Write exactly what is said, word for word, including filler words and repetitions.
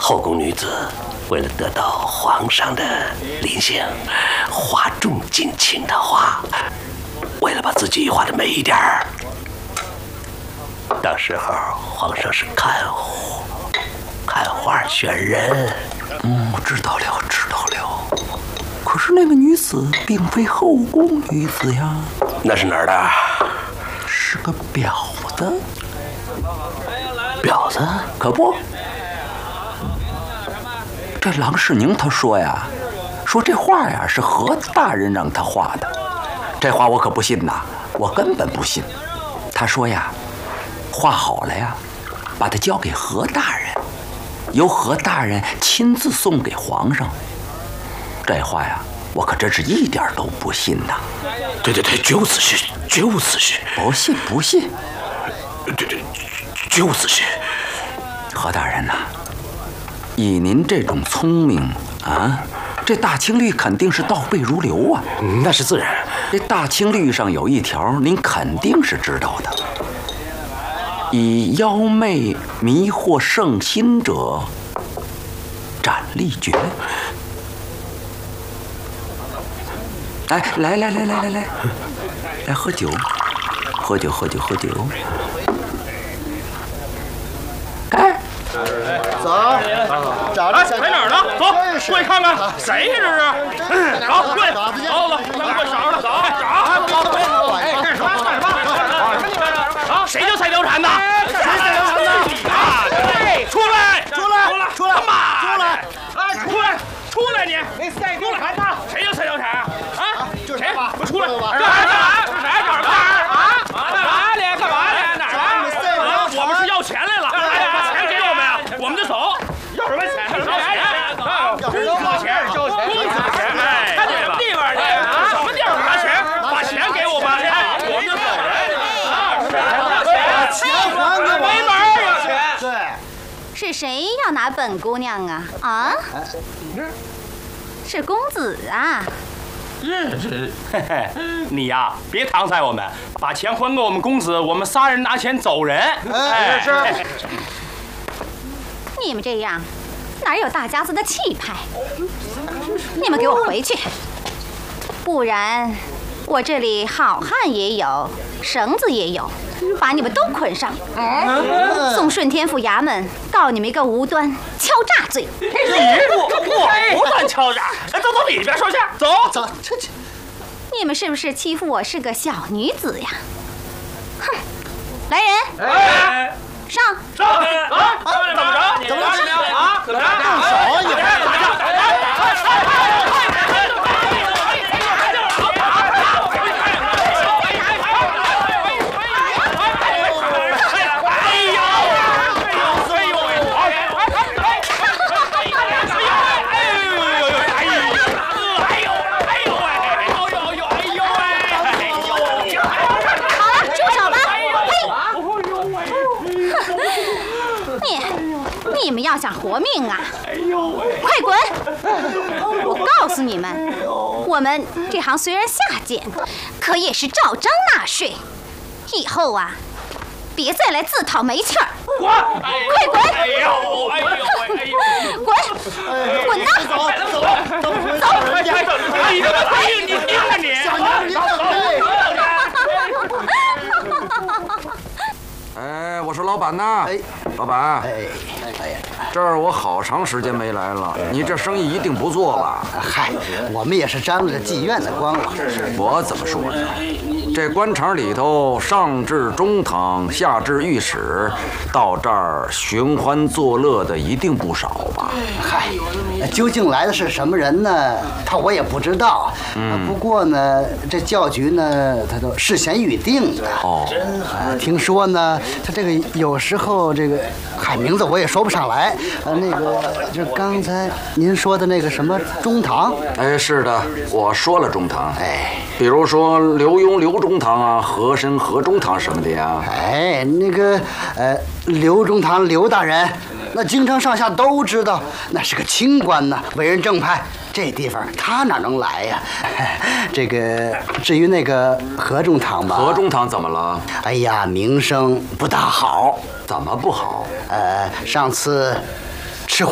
后宫女子为了得到皇上的临幸，画重金请的画，为了把自己画的美一点儿，到时候皇上是看看画选人。 嗯，我知道了，知道了。可是那个女子并非后宫女子呀。 那是哪儿的？ 是个婊子。 婊子？ 可不。这郎世宁他说呀，说这画呀是何大人让他画的。这话我可不信呐，我根本不信。他说呀，画好了呀，把它交给何大人，由何大人亲自送给皇上。这话呀，我可真是一点都不信呐。 对对对，绝无此事，绝无此事。 不信不信。 对对，绝无此事。 何大人呐、啊，以您这种聪明啊，这大清律肯定是倒背如流啊。 嗯、那是自然。 这大清律上有一条，您肯定是知道的：以妖媚迷惑圣心者，斩立决。哎，来来来来来来，来喝酒，喝酒喝酒喝酒。哎， 走，找着在哪儿呢？走，过去看看，谁呀这是？走，过去，走走，咱们过找着，走，找。哎，干什么？干什么？啊，谁叫赛貂蝉的？谁赛貂蝉的？你啊！出来，出来，出来，出来！妈，出来！啊，出来，出来你！那赛貂蝉呢？谁叫赛貂蝉啊？啊，谁？快出来！干啥？干啥？干啥？干啥？啊？干嘛呢？干嘛呢？哪儿啊？我们是要钱来了，把钱给我们呀，我们就走。要什么钱？什么钱？公子的钱，公子的钱。哎，看你什么地方去？啊？什么地方拿钱？把钱给我们，哎，我们就走人。啊，钱还给我们，没门儿要钱。 对。 是谁要拿本姑娘啊？啊？是公子啊。 这这，嘿嘿，你呀，别搪塞我们，把钱还给我们公子，我们仨人拿钱走人。 哎，是。 你们这样，哪有大家子的气派？你们给我回去，不然我这里好汉也有，绳子也有，把你们都捆上，送顺天府衙门，告你们一个无端敲诈罪。 你我无端敲诈，走到里边说去。走走，这这。 你们是不是欺负我是个小女子呀？哼！来人， 哎， 上上啊！怎么着？怎么着？啊？怎么着？ 动手啊你！ 你们要想活命啊！快滚！我告诉你们，我们这行虽然下贱，可也是照章纳税。以后啊，别再来自讨没趣儿。 滚！ 快滚！ 哎呦，哎呦，哎呦！ 滚！滚呐！ 走走走走！ 哎呀，哎呀，哎呀，你听着你！ 哎，我说老板呐， 哎， 老板， 哎哎呀， 这儿我好长时间没来了，你这生意一定不错吧？ 嗨，我们也是沾了这妓院的光了。 我怎么说呢？这官场里头，上至中堂，下至御史，到这儿寻欢作乐的一定不少吧？ 嗨，究竟来的是什么人呢？他我也不知道。嗯，不过呢，这教局呢，他都事先预定的。 哦， 呃，听说呢，他这个有时候这个，嗨，名字我也说不上来。呃，那个就刚才您说的那个什么中堂。 哎，是的，我说了中堂。 哎， 比如说刘墉刘中堂啊，和珅和中堂什么的呀。 哎，那个呃，刘中堂刘大人，那京城上下都知道，那是个清官呐，为人正派。这地方他哪能来呀？这个至于那个何中堂吧， 何中堂怎么了？ 哎呀，名声不大好。 怎么不好？ 呃，上次